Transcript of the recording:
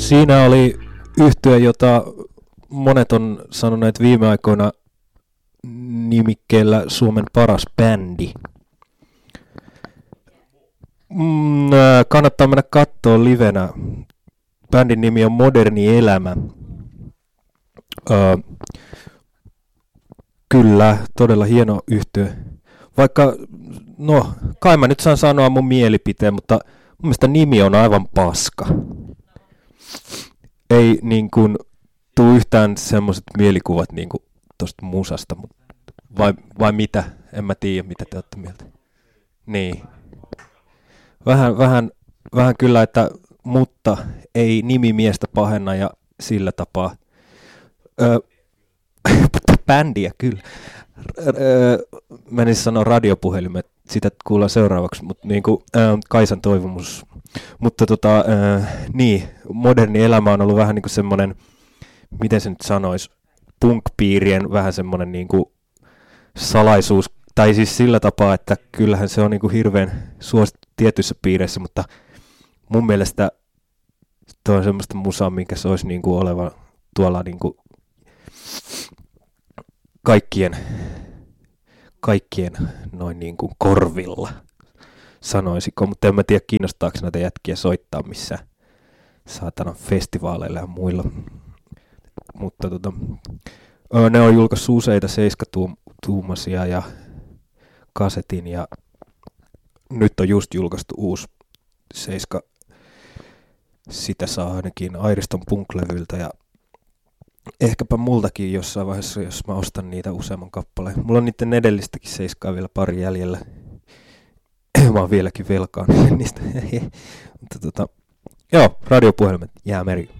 Siinä oli yhtye, jota monet on sanoneet viime aikoina nimikkeellä Suomen paras bändi. Kannattaa mennä katsoa livenä. Bändin nimi on Moderni Elämä. Kyllä, todella hieno yhtye. Vaikka, no, kai mä nyt saan sanoa mun mielipiteen, mutta mun mielestä nimi on aivan paska. Ei niin kuin tuu yhtään semmoiset mielikuvat niin kuin tosta musasta, vai mitä? En mä tiedä, mitä te olette mieltä. Niin. Vähän kyllä, että mutta ei nimi miestä pahenna ja sillä tapaa. Bändiä kyllä. Menisin sanoa radiopuhelimet, sitä kuullaan seuraavaksi, mutta niin kuin Kaisan toivomus. Mutta niin, Moderni Elämä on ollut vähän niin kuin semmoinen, miten se nyt sanoisi, punk-piirien vähän semmoinen niin kuin salaisuus, tai siis sillä tapaa, että kyllähän se on niin kuin hirveän suosittu tietyissä piireissä, mutta mun mielestä toi on semmoista musaa, minkä se olisi niin kuin oleva tuolla niin kuin kaikkien noin niin kuin korvilla, sanoisiko, mutta en mä tiedä kiinnostaako näitä jätkiä soittaa missään saatanan festivaaleilla ja muilla. Mutta ne on julkaissut useita 7-tuumaisia ja kasetin ja nyt on just julkaistu uusi 7. Sitä saa ainakin Airiston Punk-levyltä ja ehkäpä multakin jossain vaiheessa, jos mä ostan niitä useamman kappaleen. Mulla on niiden edellistäkin 7 vielä pari jäljellä. Mä oon vieläkin velkaan niistä. Mutta joo, radiopuhelimet, Jäämeri.